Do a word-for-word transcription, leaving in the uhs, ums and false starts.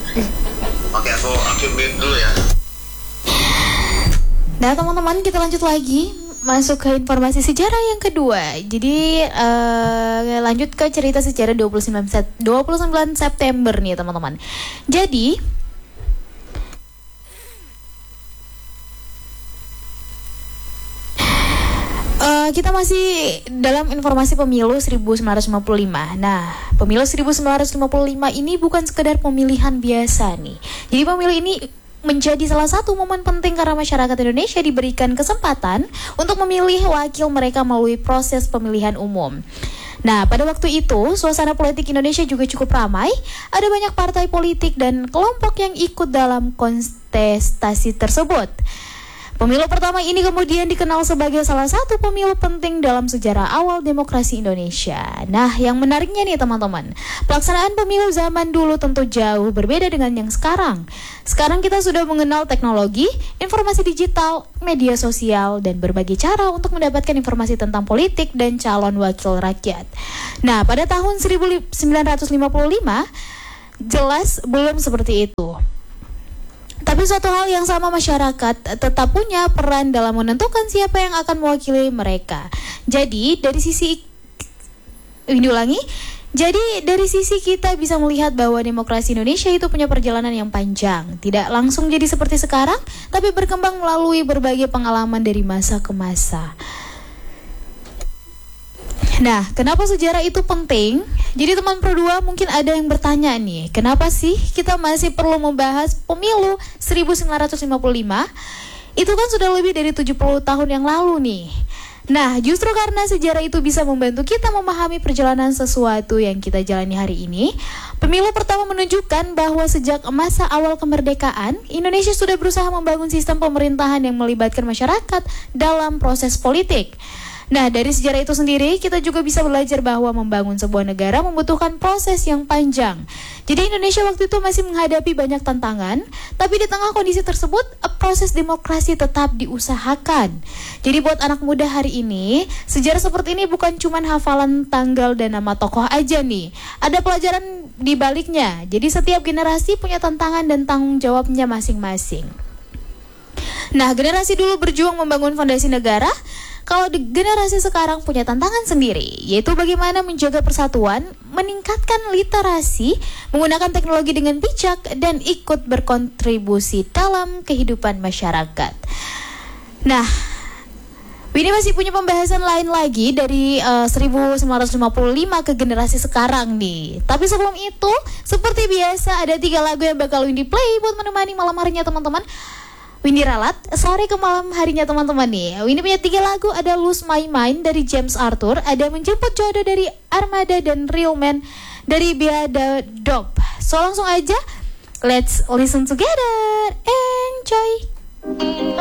Oke, aku aku mute dulu ya. Nah teman-teman, kita lanjut lagi masuk ke informasi sejarah yang kedua. Jadi uh, lanjut ke cerita sejarah dua puluh sembilan September nih teman-teman. Jadi uh, kita masih dalam informasi pemilu seribu sembilan ratus lima puluh lima. Nah, pemilu seribu sembilan ratus lima puluh lima ini bukan sekedar pemilihan biasa nih. Jadi pemilu ini menjadi salah satu momen penting karena masyarakat Indonesia diberikan kesempatan untuk memilih wakil mereka melalui proses pemilihan umum. Nah, pada waktu itu, suasana politik Indonesia juga cukup ramai. Ada banyak partai politik dan kelompok yang ikut dalam kontestasi tersebut. Pemilu pertama ini kemudian dikenal sebagai salah satu pemilu penting dalam sejarah awal demokrasi Indonesia. Nah, yang menariknya nih teman-teman, pelaksanaan pemilu zaman dulu tentu jauh berbeda dengan yang sekarang. Sekarang kita sudah mengenal teknologi, informasi digital, media sosial, dan berbagai cara untuk mendapatkan informasi tentang politik dan calon wakil rakyat. Nah, pada tahun seribu sembilan ratus lima puluh lima, jelas belum seperti itu. Tapi suatu hal yang sama, masyarakat tetap punya peran dalam menentukan siapa yang akan mewakili mereka. Jadi dari sisi ini ulangi, jadi dari sisi kita bisa melihat bahwa demokrasi Indonesia itu punya perjalanan yang panjang. Tidak langsung jadi seperti sekarang, tapi berkembang melalui berbagai pengalaman dari masa ke masa. Nah, kenapa sejarah itu penting? Jadi teman Pro dua mungkin ada yang bertanya nih, kenapa sih kita masih perlu membahas pemilu seribu sembilan ratus lima puluh lima? Itu kan sudah lebih dari tujuh puluh tahun yang lalu nih. Nah, justru karena sejarah itu bisa membantu kita memahami perjalanan sesuatu yang kita jalani hari ini. Pemilu pertama menunjukkan bahwa sejak masa awal kemerdekaan, Indonesia sudah berusaha membangun sistem pemerintahan yang melibatkan masyarakat dalam proses politik. Nah, dari sejarah itu sendiri, kita juga bisa belajar bahwa membangun sebuah negara membutuhkan proses yang panjang. Jadi Indonesia waktu itu masih menghadapi banyak tantangan, tapi di tengah kondisi tersebut, proses demokrasi tetap diusahakan. Jadi buat anak muda hari ini, sejarah seperti ini bukan cuma hafalan tanggal dan nama tokoh aja nih. Ada pelajaran di baliknya. Jadi setiap generasi punya tantangan dan tanggung jawabnya masing-masing. Nah, generasi dulu berjuang membangun fondasi negara. Kalau di generasi sekarang punya tantangan sendiri, yaitu bagaimana menjaga persatuan, meningkatkan literasi, menggunakan teknologi dengan bijak, dan ikut berkontribusi dalam kehidupan masyarakat. Nah, ini masih punya pembahasan lain lagi dari uh, seribu sembilan ratus lima puluh lima ke generasi sekarang nih. Tapi sebelum itu, seperti biasa ada tiga lagu yang bakal Windy play buat menemani malam harinya teman-teman. Windy ralat sore ke malam harinya teman-teman nih. Windy punya tiga lagu, ada Lose My Mind dari James Arthur, ada Menjemput Jodoh dari Armada, dan Real Man dari Biada Dop. So langsung aja, let's listen together, enjoy.